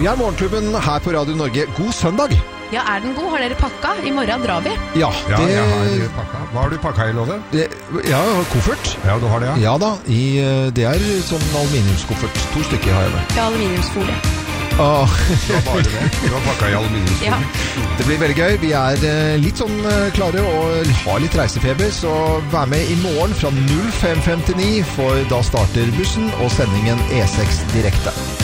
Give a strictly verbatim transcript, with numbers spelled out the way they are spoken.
Vi er Morgenklubben her på Radio Norge. God søndag! Ja, er den god? Har dere pakka? I morgen drar vi. Ja, Ja, det, jeg har pakka. Hva har du pakka i, Lode? det ja, koffert. Ja, du har det, ja. Ja da, i, det er sånn aluminiumskoffert. To stykker har jeg med. Ja, aluminiumsfolie. Ah, Det var bare det. Du har pakka i aluminiumsfolie. Ja. det blir veldig gøy. Vi er eh, litt sånn eh, klare og har litt reisefeber, så vær med i morgen fra null fem femtini, for da starter bussen og sendingen E seks direkte.